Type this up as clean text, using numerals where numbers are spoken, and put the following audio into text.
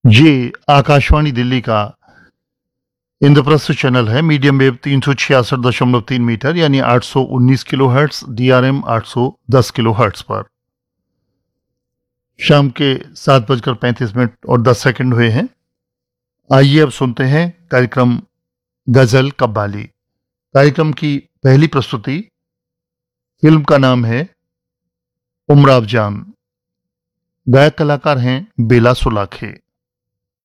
ये आकाशवाणी दिल्ली का इंद्रप्रस्थ चैनल है। मीडियम वेव 366.3 मीटर यानी 819 kilo hertz, DRM 810 kilo hertz पर शाम के 7:35 और 10 सेकंड हुए हैं। आइए अब सुनते हैं कार्यक्रम गजल कव्वाली। कार्यक्रम की पहली प्रस्तुति, फिल्म का नाम है उमराव जान। गायक कलाकार हैं बेला सुलाखे।